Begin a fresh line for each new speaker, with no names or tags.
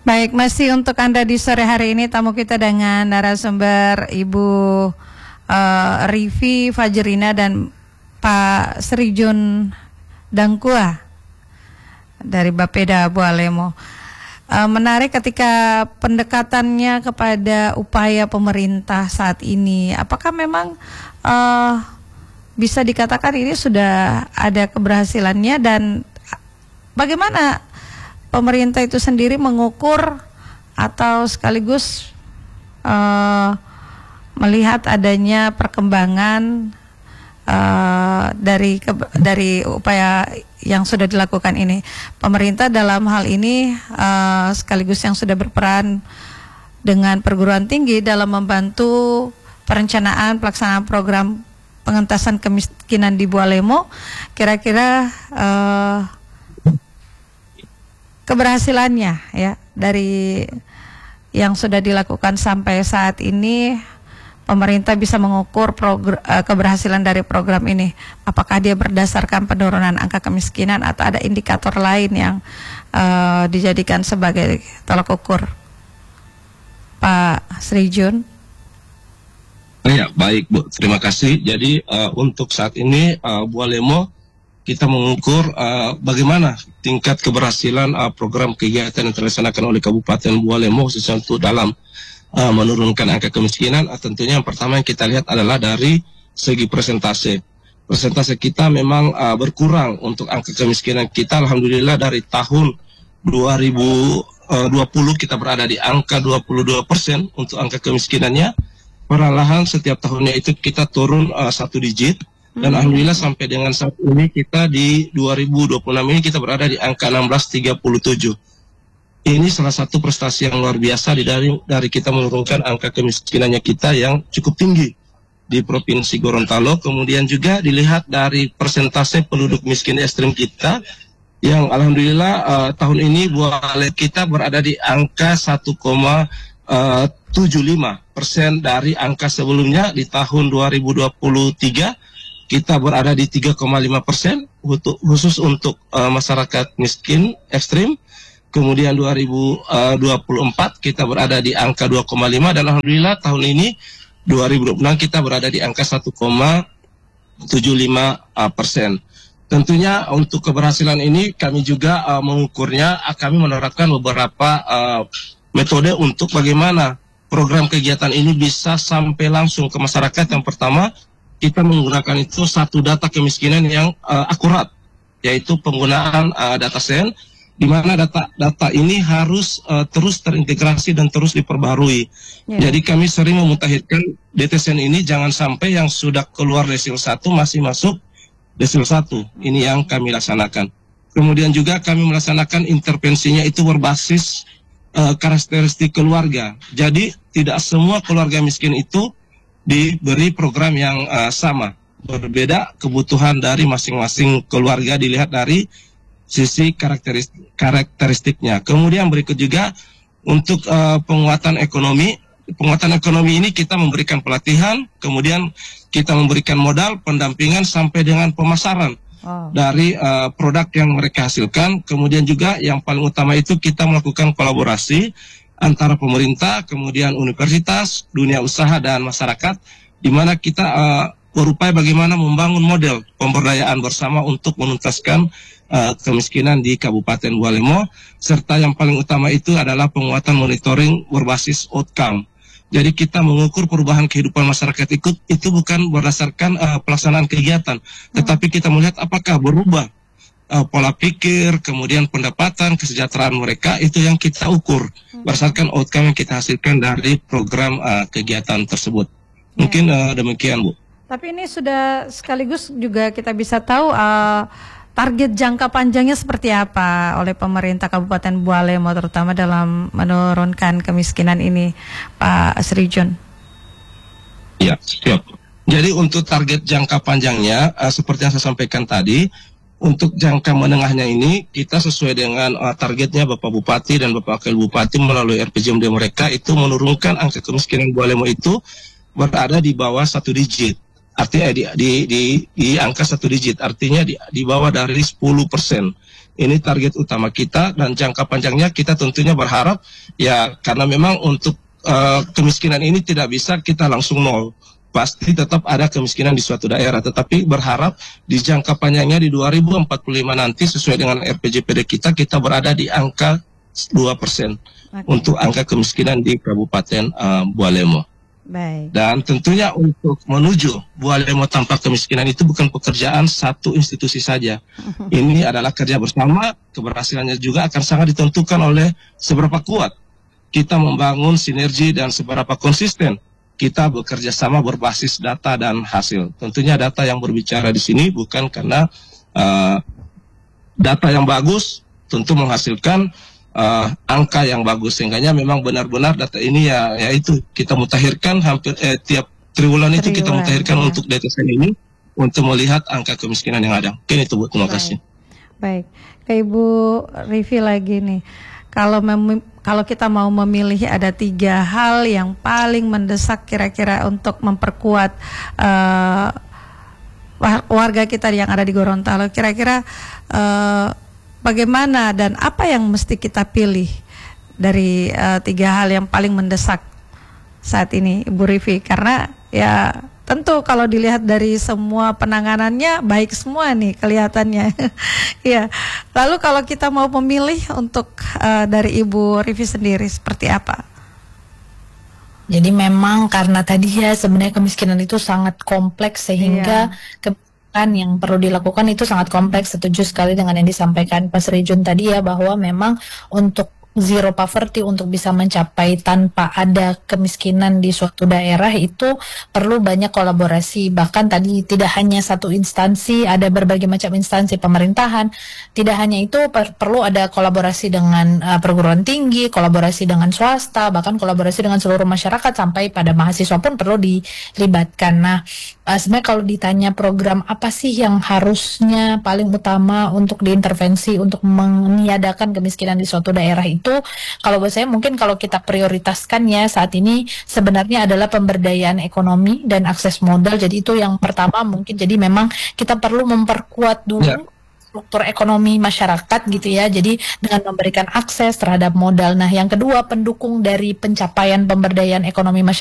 Baik, masih untuk Anda di sore hari ini tamu kita dengan narasumber Ibu Rivi Fajrina dan Pak Srijun Dangkua dari Bapeda Bualemo. Menarik ketika pendekatannya kepada upaya pemerintah saat ini. Apakah memang bisa dikatakan ini sudah ada keberhasilannya, dan bagaimana pemerintah itu sendiri mengukur atau sekaligus melihat adanya perkembangan dari upaya yang sudah dilakukan ini? Pemerintah dalam hal ini sekaligus yang sudah berperan dengan perguruan tinggi dalam membantu perencanaan pelaksanaan program pengentasan kemiskinan di Bualemo. Kira-kira keberhasilannya ya dari yang sudah dilakukan sampai saat ini, pemerintah bisa mengukur keberhasilan dari program ini. Apakah dia berdasarkan penurunan angka kemiskinan atau ada indikator lain yang dijadikan sebagai tolak ukur? Pak Srijun.
Ya, baik Bu, terima kasih. Jadi untuk saat ini Bualemo kita mengukur bagaimana tingkat keberhasilan program kegiatan yang dilaksanakan oleh Kabupaten Bualemo khususnya untuk dalam menurunkan angka kemiskinan. Tentunya yang pertama yang kita lihat adalah dari segi persentase. Persentase kita memang berkurang untuk angka kemiskinan kita. Alhamdulillah dari tahun 2020 kita berada di angka 22% untuk angka kemiskinannya. Perlahan setiap tahunnya itu kita turun 1 digit. Dan alhamdulillah sampai dengan saat ini kita di 2026 ini kita berada di angka 1637. Ini salah satu prestasi yang luar biasa dari kita menurunkan angka kemiskinannya kita yang cukup tinggi di Provinsi Gorontalo. Kemudian juga dilihat dari persentase penduduk miskin ekstrim kita yang alhamdulillah tahun ini Bualemo kita berada di angka 1,75% dari angka sebelumnya. Di tahun 2023 kita berada di 3,5% khusus untuk masyarakat miskin ekstrim. Kemudian 2024 kita berada di angka 2,5, dan alhamdulillah tahun ini 2026 kita berada di angka 1,75%. Tentunya untuk keberhasilan ini kami juga mengukurnya, kami menerapkan beberapa metode untuk bagaimana program kegiatan ini bisa sampai langsung ke masyarakat. Yang pertama, kita menggunakan itu satu data kemiskinan yang akurat, yaitu penggunaan data sen, di mana data ini harus terus terintegrasi dan terus diperbarui. Jadi kami sering memutakhirkan DTSen ini jangan sampai yang sudah keluar desil 1 masih masuk desil 1. Ini yang kami laksanakan. Kemudian juga kami melaksanakan intervensinya itu berbasis karakteristik keluarga. Jadi tidak semua keluarga miskin itu diberi program yang sama. Berbeda kebutuhan dari masing-masing keluarga dilihat dari sisi karakteristiknya. Kemudian berikut juga untuk penguatan ekonomi. Penguatan ekonomi ini kita memberikan pelatihan, kemudian kita memberikan modal, pendampingan sampai dengan pemasaran dari produk yang mereka hasilkan. Kemudian juga yang paling utama itu kita melakukan kolaborasi antara pemerintah, kemudian universitas, dunia usaha, dan masyarakat, di mana kita berupaya bagaimana membangun model pemberdayaan bersama untuk menuntaskan kemiskinan di Kabupaten Bualemo. Serta yang paling utama itu adalah penguatan monitoring berbasis outcome. Jadi kita mengukur perubahan kehidupan masyarakat itu bukan berdasarkan pelaksanaan kegiatan, tetapi kita melihat apakah berubah pola pikir, kemudian pendapatan, kesejahteraan mereka, itu yang kita ukur berdasarkan outcome yang kita hasilkan dari program kegiatan tersebut. Mungkin demikian, Bu.
Tapi ini sudah sekaligus juga kita bisa tahu target jangka panjangnya seperti apa oleh pemerintah Kabupaten Bualemo, terutama dalam menurunkan kemiskinan ini, Pak Srijun.
Ya, siap. Jadi untuk target jangka panjangnya, seperti yang saya sampaikan tadi, untuk jangka menengahnya ini kita sesuai dengan targetnya Bapak Bupati dan Bapak Wakil Bupati melalui RPJMD mereka itu menurunkan angka kemiskinan Bualemo itu berada di bawah 1 digit. Artinya di angka 1 digit, artinya di bawah dari 10%. Ini target utama kita, dan jangka panjangnya kita tentunya berharap ya, karena memang untuk kemiskinan ini tidak bisa kita langsung nol. Pasti tetap ada kemiskinan di suatu daerah, tetapi berharap di jangka panjangnya di 2045 nanti sesuai dengan RPJPD kita berada di angka 2% untuk angka kemiskinan di Kabupaten Bualemo.
Baik.
Dan tentunya untuk menuju Bualemo tanpa kemiskinan itu bukan pekerjaan satu institusi saja. Ini adalah kerja bersama, keberhasilannya juga akan sangat ditentukan oleh seberapa kuat kita membangun sinergi dan seberapa konsisten kita bekerja sama berbasis data dan hasil. Tentunya data yang berbicara di sini bukan karena data yang bagus tentu menghasilkan angka yang bagus, sehingga memang benar-benar data ini ya itu kita mutakhirkan hampir tiap triwulan itu kita mutakhirkan untuk data ini untuk melihat angka kemiskinan yang ada. Mungkin itu Bu, terima kasih.
Baik, ke Ibu Rivi lagi nih. Kalau kita mau memilih ada 3 hal yang paling mendesak kira-kira untuk memperkuat warga kita yang ada di Gorontalo, kira-kira bagaimana dan apa yang mesti kita pilih dari 3 hal yang paling mendesak saat ini, Ibu Rivi? Karena ya tentu kalau dilihat dari semua penanganannya baik semua nih kelihatannya. Ya. Lalu kalau kita mau memilih untuk dari Ibu Rivi sendiri seperti apa?
Jadi memang karena tadi ya sebenarnya kemiskinan itu sangat kompleks sehingga yang perlu dilakukan itu sangat kompleks. Setuju sekali dengan yang disampaikan Pak Sri Jun tadi ya, bahwa memang untuk zero poverty, untuk bisa mencapai tanpa ada kemiskinan di suatu daerah itu perlu banyak kolaborasi. Bahkan tadi tidak hanya satu instansi, ada berbagai macam instansi pemerintahan. Tidak hanya itu, perlu ada kolaborasi dengan perguruan tinggi, kolaborasi dengan swasta, bahkan kolaborasi dengan seluruh masyarakat sampai pada mahasiswa pun perlu dilibatkan. Nah, sebenarnya kalau ditanya program apa sih yang harusnya paling utama untuk diintervensi untuk meniadakan kemiskinan di suatu daerah itu, kalau buat saya mungkin kalau kita prioritaskan ya saat ini sebenarnya adalah pemberdayaan ekonomi dan akses modal. Jadi itu yang pertama mungkin. Jadi memang kita perlu memperkuat dulu struktur ekonomi masyarakat gitu ya. Jadi dengan memberikan akses terhadap modal. Nah, yang kedua, pendukung dari pencapaian pemberdayaan ekonomi masyarakat